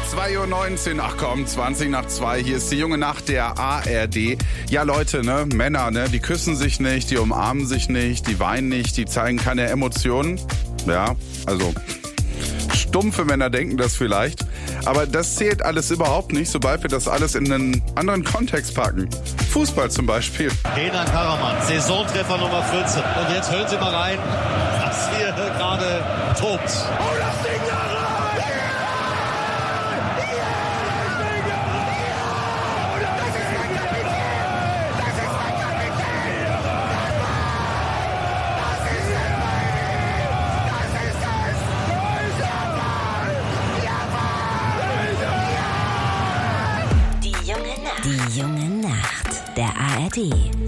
2:19 Uhr, ach komm, 20 nach 2, hier ist die junge Nacht der ARD. Ja Leute, ne, Männer, ne, die küssen sich nicht, die umarmen sich nicht, die weinen nicht, die zeigen keine Emotionen. Ja, also stumpfe Männer denken das vielleicht. Aber das zählt alles überhaupt nicht, sobald wir das alles in einen anderen Kontext packen. Fußball zum Beispiel. Kenan Karaman, Saisontreffer Nummer 14. Und jetzt hören Sie mal rein, was hier gerade tobt. Oh, das Ding da rein! Die junge Nacht der ARD.